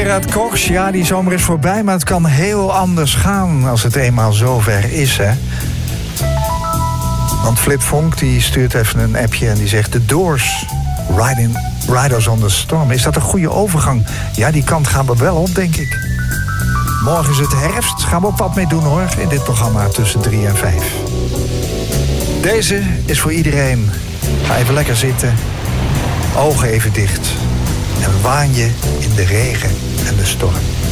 Gerard Cox, ja, die zomer is voorbij, maar het kan heel anders gaan als het eenmaal zover is, hè. Want Flip Vonk die stuurt even een appje en die zegt: The Doors, Riders on the Storm. Is dat een goede overgang? Ja, die kant gaan we wel op, denk ik. Morgen is het herfst, gaan we op wat mee doen, hoor, in dit programma tussen 3 en 5. Deze is voor iedereen. Ga even lekker zitten, ogen even dicht en waan je in de regen en de storm.